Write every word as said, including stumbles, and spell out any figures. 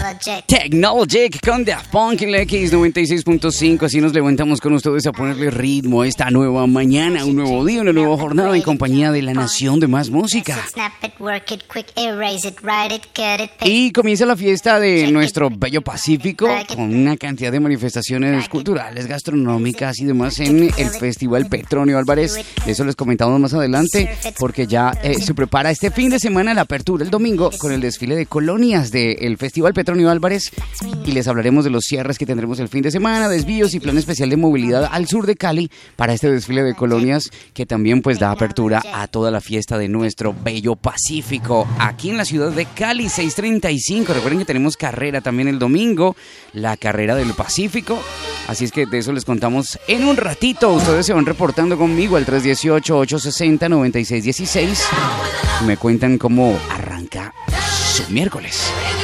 Technologic con Daft Punk en la X noventa y seis punto cinco. Así nos levantamos con ustedes a ponerle ritmo a esta nueva mañana, un nuevo día, una nueva jornada en compañía de la nación de más música. Y comienza la fiesta de nuestro bello Pacífico con una cantidad de manifestaciones culturales, gastronómicas y demás en el Festival Petronio Álvarez. De eso les comentamos más adelante porque ya eh, se prepara este fin de semana la apertura el domingo con el desfile de colonias del Festival Petronio Álvarez y les hablaremos de los cierres que tendremos el fin de semana, desvíos y plan especial de movilidad al sur de Cali para este desfile de colonias que también pues da apertura a toda la fiesta de nuestro bello Pacífico aquí en la ciudad de Cali. Seis treinta y cinco. Recuerden que tenemos carrera también el domingo, la carrera del Pacífico, así es que de eso les contamos en un ratito. Ustedes se van reportando conmigo al tres uno ocho, ocho seis cero, nueve seis uno seis y me cuentan cómo arranca su miércoles.